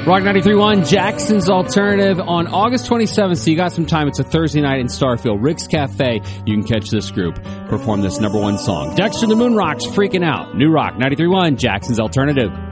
Rock 93.1, Jackson's Alternative on August 27th, so you got some time. It's a Thursday night in Starfield. Rick's Cafe. You can catch this group perform this number one song. Dexter the Moon Rocks, Freaking Out. New Rock 93.1, Jackson's Alternative.